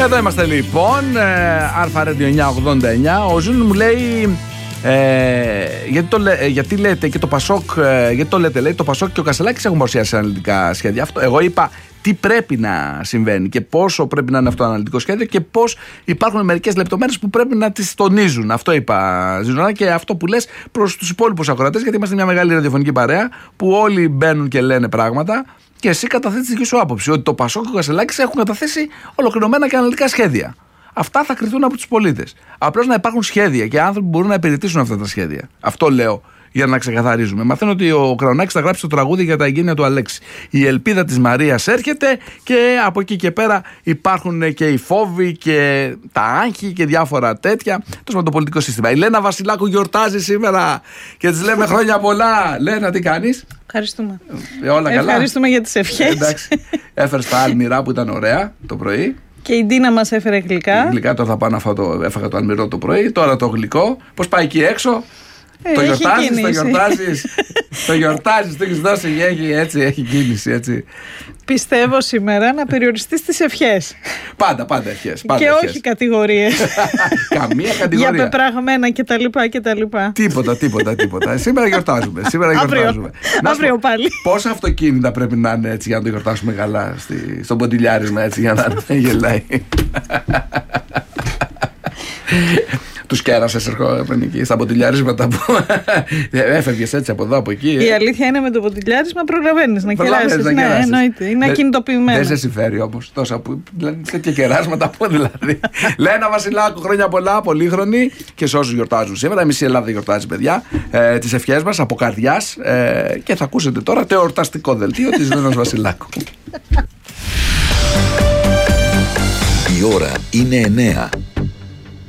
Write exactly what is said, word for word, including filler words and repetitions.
Εδώ είμαστε λοιπόν, Αλφα Ρέντιο εννιακόσια ογδόντα εννιά. Ο Ζουν μου λέει, ε, γιατί, το, ε, γιατί λέτε και το Πασόκ, ε, γιατί το λέτε, λέει, το Πασόκ και ο Κασελάκης έχουν παρουσιάσει αναλυτικά σχέδια. Αυτό, εγώ είπα τι πρέπει να συμβαίνει και πόσο πρέπει να είναι αυτό το αναλυτικό σχέδιο και πώς υπάρχουν μερικές λεπτομέρειες που πρέπει να τις τονίζουν. Αυτό είπα, Ζιζονά, και αυτό που λες προς τους υπόλοιπους ακροατές, γιατί είμαστε μια μεγάλη ραδιοφωνική παρέα που όλοι μπαίνουν και λένε πράγματα. Και εσύ καταθέτεις τη δική σου άποψη ότι το Πασόκ και ο Κασελάκης έχουν καταθέσει ολοκληρωμένα και αναλυτικά σχέδια. Αυτά θα κριθούν από τους πολίτες. Απλώς να υπάρχουν σχέδια και άνθρωποι μπορούν να υπηρετήσουν αυτά τα σχέδια. Αυτό λέω για να ξεκαθαρίζουμε. Μαθαίνω ότι ο Κραουνάκης θα γράψει το τραγούδι για τα εγγένεια του Αλέξη. Η ελπίδα της Μαρίας έρχεται και από εκεί και πέρα υπάρχουν και οι φόβοι και τα άγχη και διάφορα τέτοια. Τόσο με το πολιτικό σύστημα. Η Λένα Βασιλάκου γιορτάζει σήμερα και της λέμε χρόνια πολλά. Λένα, τι κάνεις? Ευχαριστούμε. Ε, όλα καλά. Ευχαριστούμε για τις ευχές. Εντάξει. Έφερες τα αλμυρά που ήταν ωραία το πρωί. Και η Ντίνα μας έφερε γλυκά. Γλυκά, τώρα θα πάω να φάω το, έφαγα το αλμυρό το πρωί, τώρα το γλυκό. Πώς πάει εκεί έξω? Ε, το γιορτάζεις, κίνηση. το γιορτάζεις, το γιορτάζεις, το έχεις δώσει, έχει, έτσι, έχει κίνηση, έτσι. Πιστεύω σήμερα να περιοριστείς τις ευχές. Πάντα, πάντα ευχές. Πάντα και ευχές. όχι κατηγορίες. Καμία κατηγορία. Για πεπραγμένα κτλ. Τίποτα, τίποτα, τίποτα. Σήμερα γιορτάζουμε. Σήμερα γιορτάζουμε. Αύριο, αύριο πάλι. Πόσα αυτοκίνητα πρέπει να είναι έτσι για να το γιορτάσουμε καλά στη, στο ποντιλιάρισμα, έτσι, για να γελάει. Τους κέρασες ερχόμουν εκεί στα ποντιλιάρισματα που έφευγες έτσι από εδώ από εκεί. Η αλήθεια είναι με το ποντιλιάρισμα προλαβαίνεις να κεράσεις. Ναι, εννοείται. Είναι ακινητοποιημένο. Δεν σε συμφέρει όμως τόσα που. Δηλαδή τέτοια κεράσματα που δηλαδή. Λένα Βασιλάκου, χρόνια πολλά, πολύχρονη και σε όσους γιορτάζουν σήμερα. Εμείς η Ελλάδα γιορτάζει, παιδιά. Ε, τις ευχές μας από καρδιάς ε, και θα ακούσετε τώρα το εορταστικό δελτίο της Λένας Βασιλάκου. Η ώρα είναι εννέα.